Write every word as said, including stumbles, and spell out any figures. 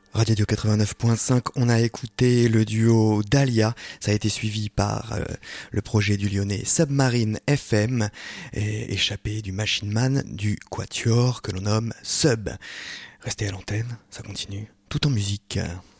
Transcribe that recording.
Radio quatre-vingt-neuf point cinq, on a écouté le duo Dahlia, ça a été suivi par euh, le projet du Lyonnais Submarine F M, et échappé du Machine Man du Quatuor que l'on nomme Sub. Restez à l'antenne, ça continue, tout en musique.